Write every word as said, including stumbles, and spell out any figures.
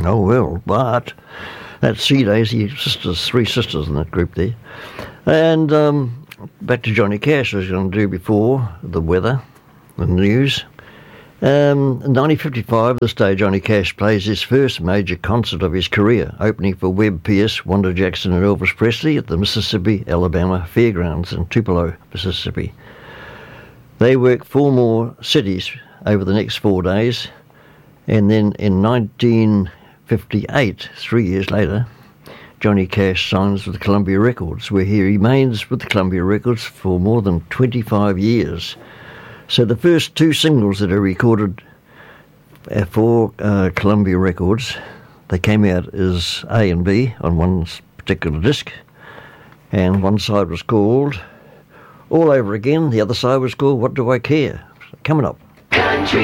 Oh, well, but that's Sea Daisy, sisters, three sisters in that group there. And um, back to Johnny Cash, as I was going to do before, the weather, the news. Um, in nineteen fifty-five, this day, Johnny Cash plays his first major concert of his career, opening for Webb Pierce, Wanda Jackson and Elvis Presley at the Mississippi, Alabama Fairgrounds in Tupelo, Mississippi. They worked four more cities over the next four days, and then in nineteen fifty-eight, three years later, Johnny Cash signs with Columbia Records, where he remains with Columbia Records for more than twenty-five years. So the first two singles that are recorded for uh, Columbia Records, they came out as A and B on one particular disc, and one side was called All Over Again, the other side was called What Do I Care? Coming up.